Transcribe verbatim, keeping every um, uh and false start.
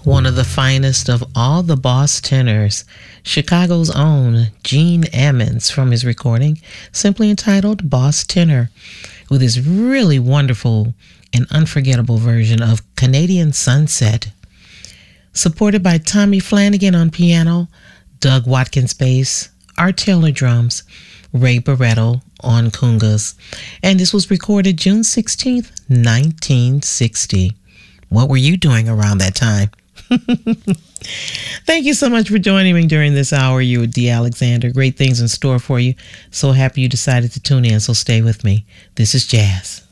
one of the finest of all the boss tenors, Chicago's own Gene Ammons, from his recording simply entitled Boss Tenor, with his really wonderful and unforgettable version of Canadian Sunset. Supported by Tommy Flanagan on piano, Doug Watkins bass, Art Taylor drums, Ray Barretto on congas. And this was recorded June sixteenth, nineteen sixty. What were you doing around that time? Thank you so much for joining me during this hour. You with D. Alexander. Great things in store for you. So happy you decided to tune in, so stay with me. This is Jazz.